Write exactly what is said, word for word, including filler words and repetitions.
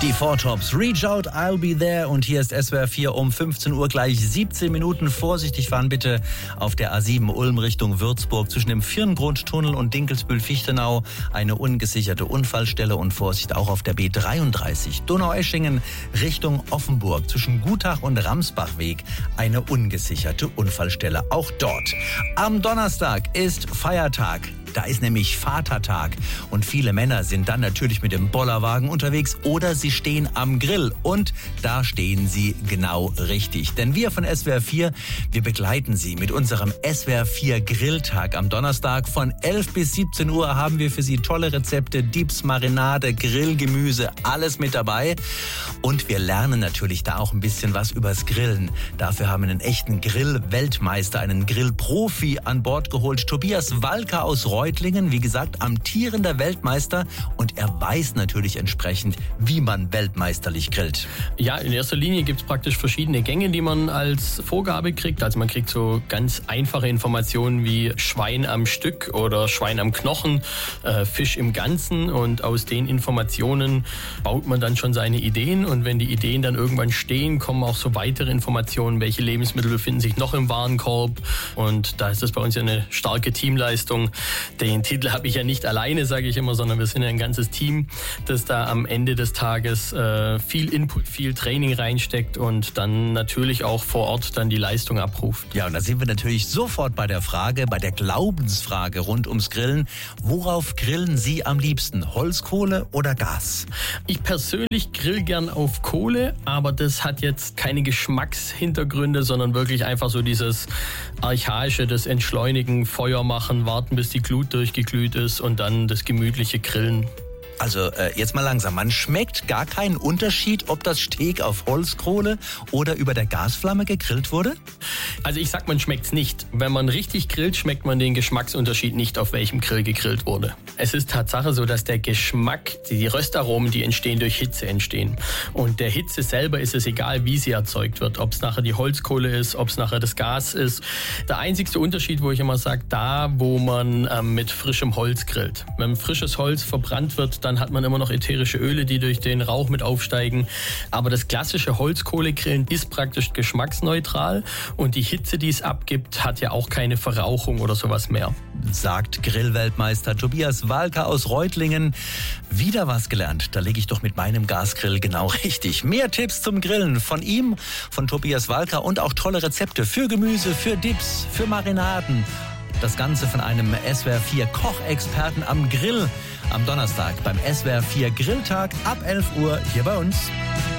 Die Four Tops, Reach Out, I'll Be There. Und hier ist S W R vier um fünfzehn Uhr, gleich siebzehn Minuten. Vorsichtig fahren bitte auf der A sieben Ulm Richtung Würzburg zwischen dem Virngrundtunnel und Dinkelsbühl-Fichtenau. Eine ungesicherte Unfallstelle und Vorsicht auch auf der B dreiunddreißig. Donaueschingen Richtung Offenburg zwischen Gutach und Ramsbachweg. Eine ungesicherte Unfallstelle auch dort. Am Donnerstag ist Feiertag. Da ist nämlich Vatertag und viele Männer sind dann natürlich mit dem Bollerwagen unterwegs oder sie stehen am Grill. Und da stehen sie genau richtig. Denn wir von S W R vier, wir begleiten Sie mit unserem S W R vier Grilltag am Donnerstag. Von elf bis siebzehn Uhr haben wir für Sie tolle Rezepte, Dips, Marinade, Grillgemüse, alles mit dabei. Und wir lernen natürlich da auch ein bisschen was übers Grillen. Dafür haben wir einen echten Grill-Weltmeister, einen Grillprofi an Bord geholt. Tobias Walker aus Reutlingen, wie gesagt, amtierender Weltmeister, und er weiß natürlich entsprechend, wie man weltmeisterlich grillt. Ja, in erster Linie gibt es praktisch verschiedene Gänge, die man als Vorgabe kriegt. Also man kriegt so ganz einfache Informationen wie Schwein am Stück oder Schwein am Knochen, äh, Fisch im Ganzen, und aus den Informationen baut man dann schon seine Ideen, und wenn die Ideen dann irgendwann stehen, kommen auch so weitere Informationen, welche Lebensmittel befinden sich noch im Warenkorb, und da ist das bei uns ja eine starke Teamleistung. Den Titel habe ich ja nicht alleine, sage ich immer, sondern wir sind ja ein ganzes Team, das da am Ende des Tages äh, viel Input, viel Training reinsteckt und dann natürlich auch vor Ort dann die Leistung abruft. Ja, und da sind wir natürlich sofort bei der Frage, bei der Glaubensfrage rund ums Grillen. Worauf grillen Sie am liebsten? Holzkohle oder Gas? Ich persönlich grill gern auf Kohle, aber das hat jetzt keine Geschmackshintergründe, sondern wirklich einfach so dieses Archaische, das Entschleunigen, Feuer machen, warten, bis die Glut durchgeglüht ist und dann das gemütliche Grillen. Also äh, jetzt mal langsam, man schmeckt gar keinen Unterschied, ob das Steak auf Holzkohle oder über der Gasflamme gegrillt wurde? Also ich sag, man schmeckt's nicht. Wenn man richtig grillt, schmeckt man den Geschmacksunterschied nicht, auf welchem Grill gegrillt wurde. Es ist Tatsache so, dass der Geschmack, die Röstaromen, die entstehen durch Hitze entstehen. Und der Hitze selber ist es egal, wie sie erzeugt wird. Ob es nachher die Holzkohle ist, ob es nachher das Gas ist. Der einzigste Unterschied, wo ich immer sage, da wo man ähm, mit frischem Holz grillt. Wenn frisches Holz verbrannt wird, dann hat man immer noch ätherische Öle, die durch den Rauch mit aufsteigen. Aber das klassische Holzkohlegrillen ist praktisch geschmacksneutral, und die Hitze, die es abgibt, hat ja auch keine Verrauchung oder sowas mehr. Sagt Grillweltmeister Tobias Walker aus Reutlingen. Wieder was gelernt. Da lege ich doch mit meinem Gasgrill genau richtig. Mehr Tipps zum Grillen von ihm, von Tobias Walker, und auch tolle Rezepte für Gemüse, für Dips, für Marinaden. Das Ganze von einem S W R vier Kochexperten am Grill am Donnerstag beim S W R vier Grilltag ab elf Uhr hier bei uns.